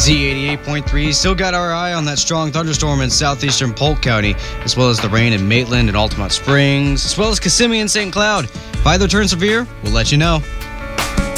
Z88.3 still got our eye on that strong thunderstorm in southeastern Polk County, as well as the rain in Maitland and Altamont Springs, as well as Kissimmee and St. Cloud. If either turns severe, we'll let you know.